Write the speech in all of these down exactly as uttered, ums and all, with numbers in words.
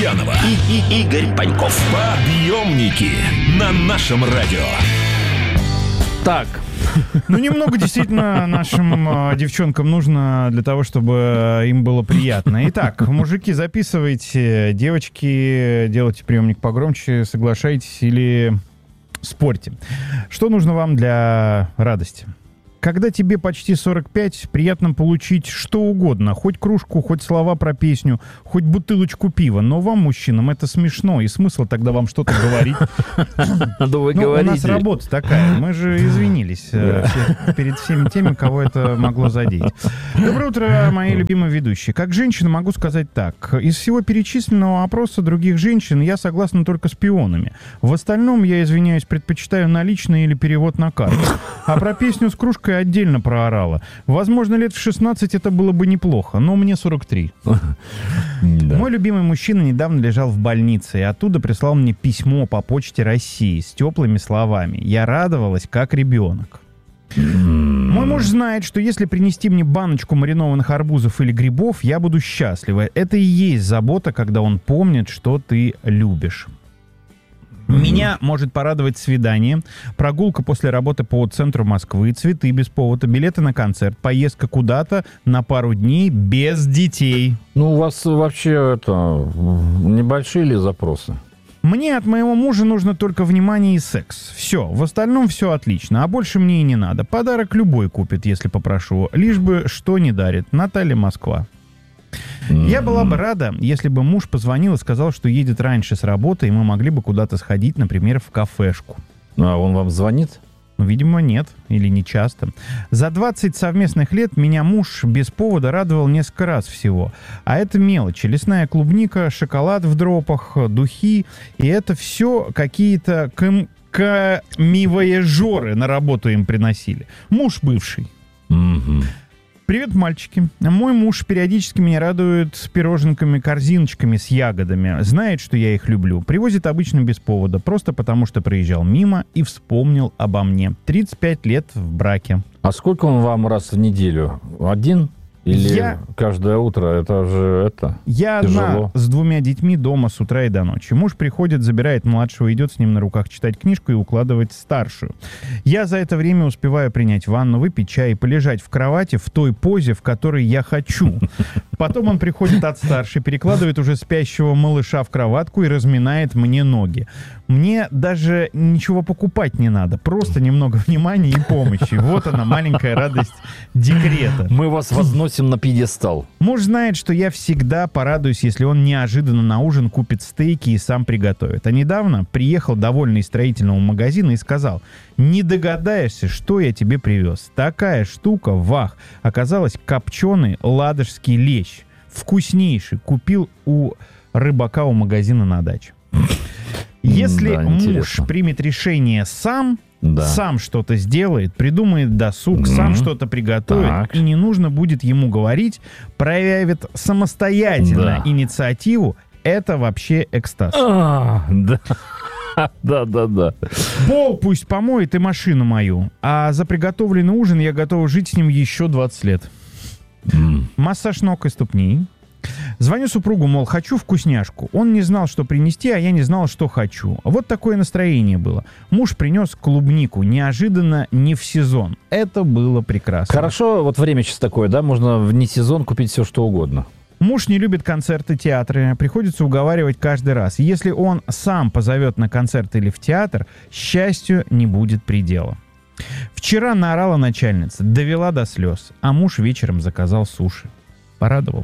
Мартьянова и, и Игорь Паньков. Подъемники на нашем радио. Так, ну немного действительно нашим э, девчонкам нужно для того, чтобы им было приятно. Итак, мужики, записывайте, девочки, делайте приемник погромче, соглашайтесь или спорьте. Что нужно вам для радости? Когда тебе почти сорок пять, приятно получить что угодно. Хоть кружку, хоть слова про песню, хоть бутылочку пива. Но вам, мужчинам, это смешно. И смысл тогда вам что-то говорить. Ну, у нас работа такая. Мы же извинились перед всеми теми, кого это могло задеть. Доброе утро, мои любимые ведущие. Как женщина могу сказать так. Из всего перечисленного опроса других женщин я согласна только с пионами. В остальном, я извиняюсь, предпочитаю наличные или перевод на карту. А про песню с кружкой отдельно проорала. Возможно, лет в шестнадцать это было бы неплохо, но мне сорок три. Да. Мой любимый мужчина недавно лежал в больнице и оттуда прислал мне письмо по почте России с теплыми словами. Я радовалась, как ребенок. Мой муж знает, что если принести мне баночку маринованных арбузов или грибов, я буду счастлива. Это и есть забота, когда он помнит, что ты любишь. Меня может порадовать свидание, прогулка после работы по центру Москвы, цветы без повода, билеты на концерт, поездка куда-то на пару дней без детей. Ну, у вас вообще это небольшие ли запросы? Мне от моего мужа нужно только внимание и секс. Все, в остальном все отлично, а больше мне и не надо. Подарок любой купит, если попрошу, лишь бы что не дарит. Наталья, Москва. Я была бы рада, если бы муж позвонил и сказал, что едет раньше с работы, и мы могли бы куда-то сходить, например, в кафешку. А он вам звонит? Ну, видимо, нет, или не часто. За двадцать совместных лет меня муж без повода радовал несколько раз всего. А это мелочи. Лесная клубника, шоколад в дропах, духи. И это все какие-то ком- камивояжеры на работу им приносили. Муж бывший. Mm-hmm. Привет, мальчики. Мой муж периодически меня радует с пироженками-корзиночками с ягодами. Знает, что я их люблю. Привозит обычно без повода, просто потому что проезжал мимо и вспомнил обо мне. тридцать пять лет в браке. А сколько он вам раз в неделю? Один? Или я... каждое утро? Это же это Я тяжело. Одна с двумя детьми дома с утра и до ночи. Муж приходит, забирает младшего, идет с ним на руках читать книжку и укладывать старшую. Я за это время успеваю принять ванну, выпить чай и полежать в кровати в той позе, в которой я хочу. Потом он приходит от старшей, перекладывает уже спящего малыша в кроватку и разминает мне ноги. Мне даже ничего покупать не надо. Просто немного внимания и помощи. Вот она, маленькая радость декрета. Мы вас возносим на пьедестал. Муж знает, что я всегда порадуюсь, если он неожиданно на ужин купит стейки и сам приготовит. А недавно приехал довольный из строительного магазина и сказал: не догадаешься, что я тебе привез. Такая штука, вах. Оказалось, копченый ладожский лещ. Вкуснейший. Купил у рыбака у магазина на даче. Если да, муж интересно. примет решение сам, да. сам что-то сделает, придумает досуг, mm-hmm. сам что-то приготовит, так. и не нужно будет ему говорить, проявит самостоятельно да. инициативу, это вообще экстаз. А, да. Да-да-да. Пол пусть помоет и машину мою, а за приготовленный ужин я готова жить с ним еще двадцать лет. Mm. Массаж ног и ступней. Звоню супругу, мол, хочу вкусняшку. Он не знал, что принести, а я не знала, что хочу. Вот такое настроение было. Муж принес клубнику. Неожиданно, не в сезон. Это было прекрасно. Хорошо, вот время сейчас такое, да? Можно вне сезон купить все, что угодно. Муж не любит концерты, театры. Приходится уговаривать каждый раз. Если он сам позовет на концерт или в театр, счастью не будет предела. Вчера наорала начальница, довела до слез, а муж вечером заказал суши. Порадовал.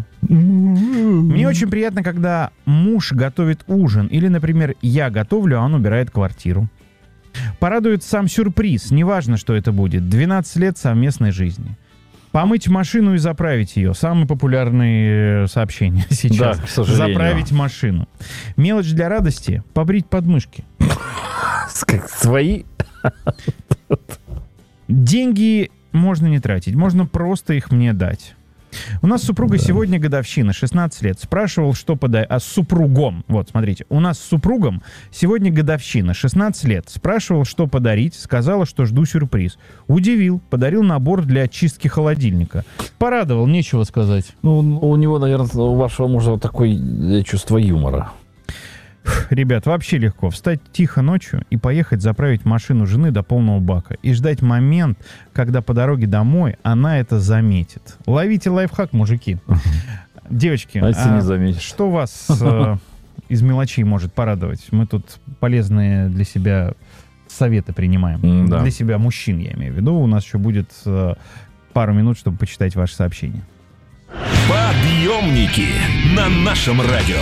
Мне очень приятно, когда муж готовит ужин. Или, например, я готовлю, а он убирает квартиру. Порадует сам сюрприз. Неважно, что это будет. двенадцать лет совместной жизни. Помыть машину и заправить ее. Самые популярные сообщения сейчас. Да, к сожалению. Заправить машину. Мелочь для радости. Побрить подмышки. Как свои? Деньги можно не тратить. Можно просто их мне дать. У нас с супругой да. сегодня годовщина, шестнадцать лет. Спрашивал, что подарить. А с супругом, вот, смотрите, у нас с супругом сегодня годовщина, шестнадцать лет. Спрашивал, что подарить. Сказала, что жду сюрприз. Удивил. Подарил набор для очистки холодильника. Порадовал, нечего сказать. Ну, у него, наверное, у вашего мужа такое чувство юмора. Так, ребят, вообще легко. Встать тихо ночью и поехать заправить машину жены до полного бака. И ждать момент, когда по дороге домой она это заметит. Ловите лайфхак, мужики. Девочки, а если не заметишь? Что вас э, из мелочей может порадовать? Мы тут полезные для себя советы принимаем. Mm, да. Для себя мужчин, я имею в виду. У нас еще будет э, пару минут, чтобы почитать ваши сообщения. Подъемники на нашем радио.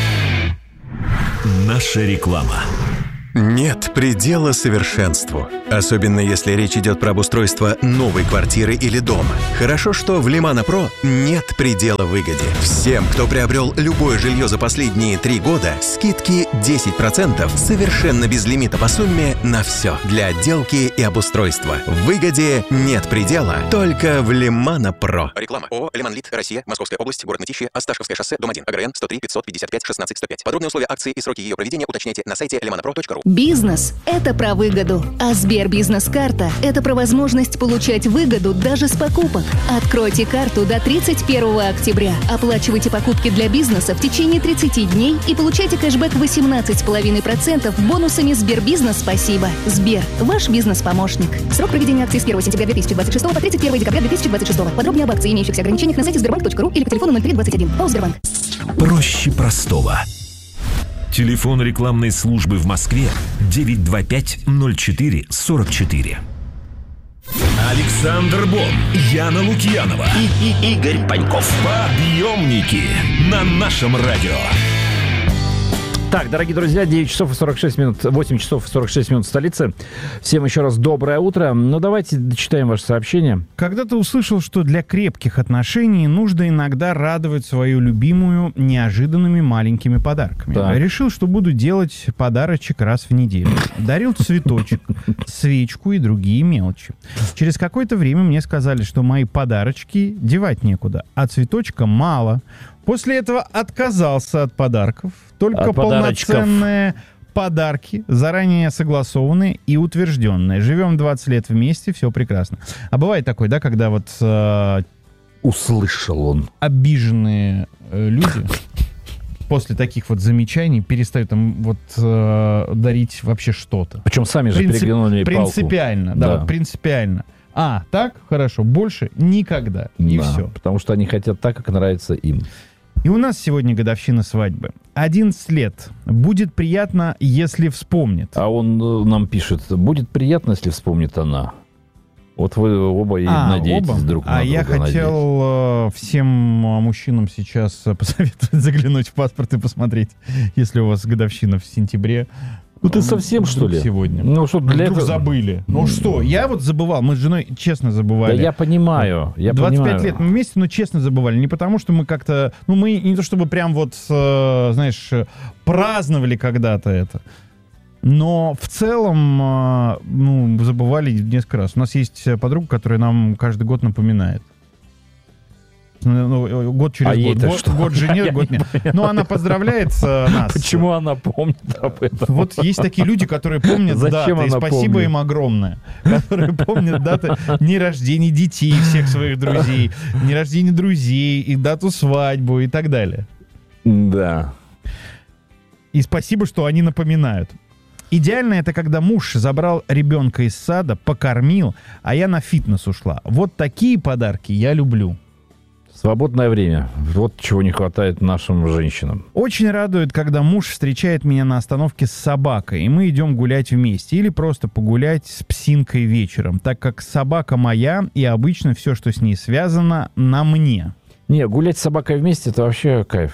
Наша реклама. Нет предела совершенству. Особенно если речь идет про обустройство новой квартиры или дома. Хорошо, что в Лимана Про нет предела выгоде. Всем, кто приобрел любое жилье за последние три года, скидки десять процентов совершенно без лимита по сумме на все. Для отделки и обустройства. В выгоде нет предела, только в Лимана Про. Реклама. ООО «Лиман-Лит», Россия, Московская область, город Мытищи, Осташковское шоссе, дом один, АГРН сто три пятьсот пятьдесят пять шестнадцать сто пять. Подробные условия акции и сроки ее проведения уточняйте на сайте лиманапро точка ру. Бизнес – это про выгоду, а Сбербизнес-карта – это про возможность получать выгоду даже с покупок. Откройте карту до тридцать первого октября. Оплачивайте покупки для бизнеса в течение тридцати дней и получайте кэшбэк восемнадцать целых пять десятых процента бонусами Сбербизнес «Спасибо». Сбер – ваш бизнес-помощник. Срок проведения акции с первого сентября две тысячи двадцать шестого по тридцать первого декабря две тысячи двадцать шестого. Подробнее об акции и имеющихся ограничениях на сайте сбербанк точка ру или по телефону ноль три двадцать один. ПАО «Сбербанк». Проще простого. Телефон рекламной службы в Москве девять два пять ноль четыре сорок четыре. Александр Бон, Яна Лукьянова и, и Игорь Паньков. Подъемники на нашем радио. Так, дорогие друзья, девять часов и сорок шесть минут, восемь часов и сорок шесть минут в столице. Всем еще раз доброе утро. Ну, давайте дочитаем ваше сообщение. Когда-то услышал, что для крепких отношений нужно иногда радовать свою любимую неожиданными маленькими подарками. Так. Решил, что буду делать подарочек раз в неделю. Дарил цветочек, свечку и другие мелочи. Через какое-то время мне сказали, что мои подарочки девать некуда, а цветочка мало. После этого отказался от подарков. Только От подарочков. полноценные подарки, заранее согласованные и утвержденные. Живем двадцать лет вместе, все прекрасно. А бывает такое, да, когда вот э, Услышал он. обиженные э, люди после таких вот замечаний перестают им вот э, дарить вообще что-то. Причем сами же Принцип- переглянули палку. Принципиально, да, Да. вот принципиально. А, так, хорошо, больше никогда. И Да, все. потому что они хотят так, как нравится им. И у нас сегодня годовщина свадьбы. одиннадцать лет. Будет приятно, если вспомнит. А он э, нам пишет, будет приятно, если вспомнит она. Вот вы оба и А, надеетесь оба? друг на А друга. я хотел э, всем э, мужчинам сейчас э, посоветовать заглянуть в паспорт и посмотреть, если у вас годовщина в сентябре. Ну ты М, совсем, что вдруг ли? Сегодня. Ну что, для Вдруг этого... забыли. Ну что, я вот забывал. Мы с женой честно Да забывали. я понимаю, я двадцать пять понимаю. лет мы вместе, но честно забывали. Не потому, что мы как-то... Ну, мы не то чтобы прям вот, э, знаешь, э, праздновали когда-то это. Но в целом, э, ну, забывали несколько раз. У нас есть подруга, которая нам каждый год напоминает. Ну, год через А год. ей-то Год, что? год жене, Я год не нет. Ну, она поздравляет э, нас. Почему она помнит об этом? Вот есть такие люди, которые помнят Зачем даты, и она спасибо помнит? им огромное, которые помнят даты дней рождения детей всех своих друзей, дни рождения друзей, и дату свадьбы и так далее. Да. И спасибо, что они напоминают. Идеально это, когда муж забрал ребенка из сада, покормил, а я на фитнес ушла. Вот такие подарки я люблю. Свободное время. Вот чего не хватает нашим женщинам. Очень радует, когда муж встречает меня на остановке с собакой, и мы идем гулять вместе, или просто погулять с псинкой вечером, так как собака моя, и обычно все, что с ней связано, на мне. Не, гулять с собакой вместе — это вообще кайф.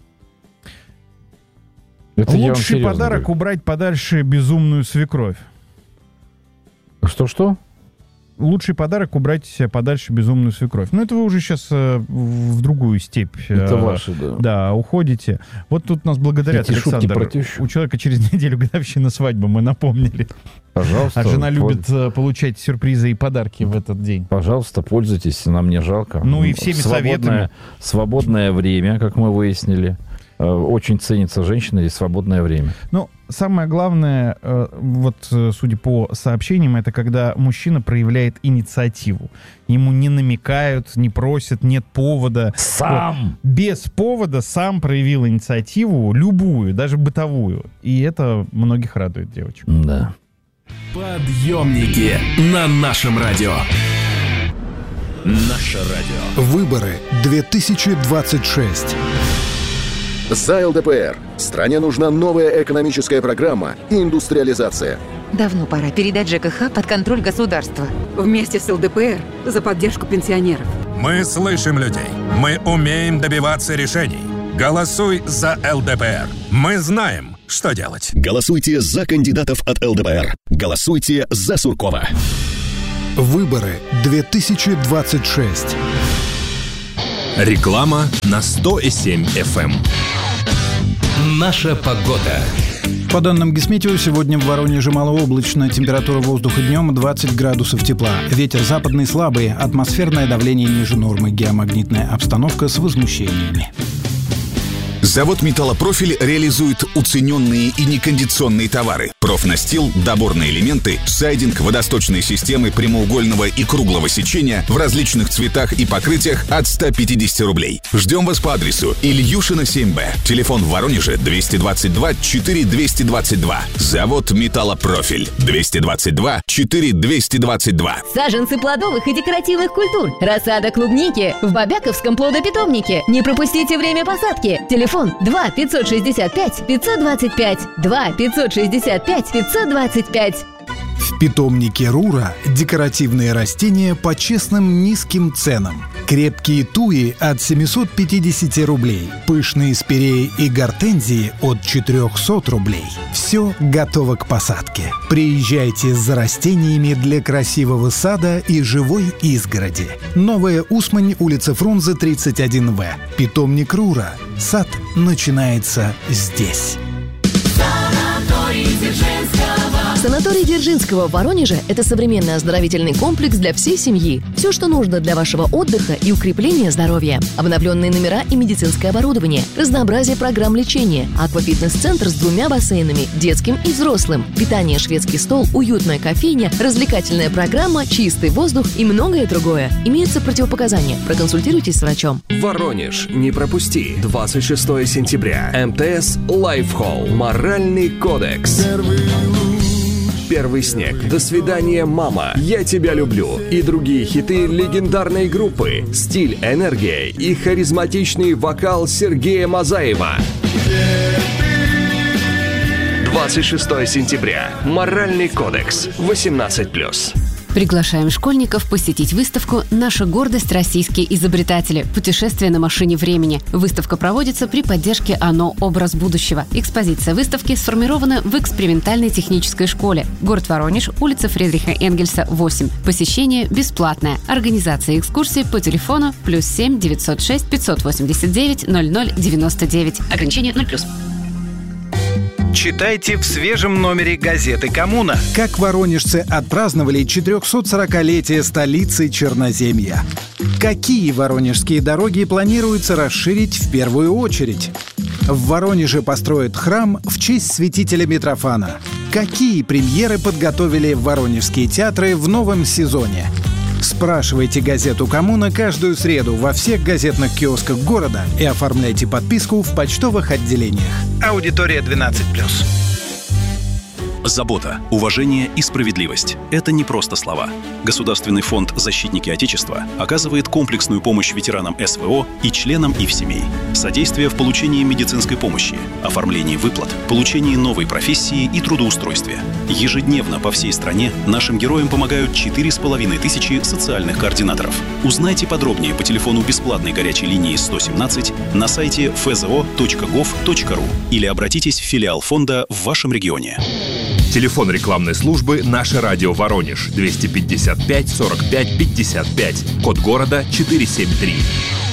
Это я вам Лучший серьезно подарок говорю. убрать подальше безумную свекровь. Что-что? Лучший подарок убрать подальше безумную свекровь. Ну, это вы уже сейчас э, в другую степь. Это э, ваши, да. Да, уходите. Вот тут нас благодарят, Эти шутки Александр. про тещу. У человека через неделю годовщина свадьбы, мы напомнили. Пожалуйста. А жена пол- любит э, получать сюрпризы и подарки в этот день. Пожалуйста, пользуйтесь, нам не жалко. Ну и всеми Свободное- советами. Свободное время, как мы выяснили. очень ценится женщина и свободное время. Ну, самое главное, вот судя по сообщениям, это когда мужчина проявляет инициативу. Ему не намекают, не просят, нет повода. Сам! Вот. Без повода сам проявил инициативу, любую, даже бытовую. И это многих радует девочек. Да. Подъемники на нашем радио. Наше радио. Выборы две тысячи двадцать шесть. За ЛДПР. Стране нужна новая экономическая программа и индустриализация. Давно пора передать ЖКХ под контроль государства. Вместе с ЛДПР за поддержку пенсионеров. Мы слышим людей. Мы умеем добиваться решений. Голосуй за ЛДПР. Мы знаем, что делать. Голосуйте за кандидатов от ЛДПР. Голосуйте за Суркова. Выборы две тысячи двадцать шесть. Реклама на сто семь эф эм. Наша погода. По данным Гисметео, сегодня в Воронеже малооблачно. Температура воздуха днем двадцать градусов тепла. Ветер западный слабый. Атмосферное давление ниже нормы. Геомагнитная обстановка с возмущениями. Завод «Металлопрофиль» реализует уцененные и некондиционные товары. Профнастил, доборные элементы, сайдинг, водосточные системы прямоугольного и круглого сечения в различных цветах и покрытиях от ста пятидесяти рублей. Ждем вас по адресу Ильюшина семь бэ. Телефон в Воронеже двести двадцать два четыре двести двадцать два. Завод «Металлопрофиль» двести двадцать два четыре двести двадцать два. Саженцы плодовых и декоративных культур. Рассада клубники в Бобяковском плодопитомнике. Не пропустите время посадки. Телефон два пятьсот шестьдесят пять пятьсот двадцать пять. два пятьсот шестьдесят пять пятьсот двадцать пять. В питомнике Рура декоративные растения по честным низким ценам. Крепкие туи от семисот пятидесяти рублей. Пышные спиреи и гортензии от четырехсот рублей. Все готово к посадке. Приезжайте за растениями для красивого сада и живой изгороди. Новая Усмань, улица Фрунзе, тридцать один вэ. Питомник Рура. Сад начинается здесь. Санаторий Дзержинского в Воронеже – это современный оздоровительный комплекс для всей семьи. Все, что нужно для вашего отдыха и укрепления здоровья. Обновленные номера и медицинское оборудование, разнообразие программ лечения, аквафитнес-центр с двумя бассейнами, детским и взрослым, питание, шведский стол, уютная кофейня, развлекательная программа, чистый воздух и многое другое. Имеются противопоказания. Проконсультируйтесь с врачом. Воронеж. Не пропусти. двадцать шестого сентября. эм тэ эс Лайфхолл. Моральный кодекс. Первый снег, До свидания, мама, Я тебя люблю и другие хиты легендарной группы, стиль, энергия и харизматичный вокал Сергея Мазаева. двадцать шестого сентября. Моральный кодекс. восемнадцать плюс. Приглашаем школьников посетить выставку «Наша гордость. Российские изобретатели. Путешествие на машине времени». Выставка проводится при поддержке ОНО «Образ будущего». Экспозиция выставки сформирована в экспериментальной технической школе. Город Воронеж, улица Фридриха Энгельса, восемь. Посещение бесплатное. Организация экскурсии по телефону плюс семь девятьсот шесть пятьсот восемьдесят девять ноль ноль девяносто девять. Ограничение ноль плюс. Читайте в свежем номере газеты «Коммуна». Как воронежцы отпраздновали четырехсотсорокалетие столицы Черноземья. Какие воронежские дороги планируется расширить в первую очередь? В Воронеже построят храм в честь святителя Митрофана. Какие премьеры подготовили воронежские театры в новом сезоне? Спрашивайте газету «Коммуна» каждую среду во всех газетных киосках города и оформляйте подписку в почтовых отделениях. Аудитория двенадцать плюс. Забота, уважение и справедливость – это не просто слова. Государственный фонд «Защитники Отечества» оказывает комплексную помощь ветеранам эс вэ о и членам их семей. Содействие в получении медицинской помощи, оформлении выплат, получении новой профессии и трудоустройстве. Ежедневно по всей стране нашим героям помогают четыре с половиной тысячи социальных координаторов. Узнайте подробнее по телефону бесплатной горячей линии сто семнадцать на сайте эф зэ о точка гов точка ру или обратитесь в филиал фонда в вашем регионе. Телефон рекламной службы «Наше радио Воронеж» двести пятьдесят пять сорок пять пятьдесят пять. Код города четыреста семьдесят три.